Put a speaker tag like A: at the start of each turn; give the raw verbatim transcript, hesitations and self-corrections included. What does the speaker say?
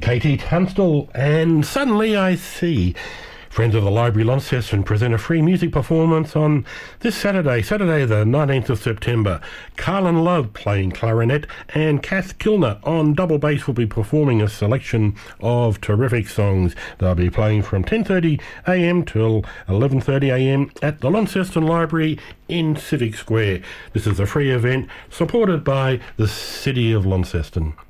A: Katie Tunstall, and Suddenly I See. Friends of the Library Launceston present a free music performance on this Saturday, Saturday the nineteenth of September. Carlin Love playing clarinet and Kath Kilner on double bass will be performing a selection of terrific songs. They'll be playing from ten thirty a m till eleven thirty a m at the Launceston Library in Civic Square. This is a free event supported by the City of Launceston.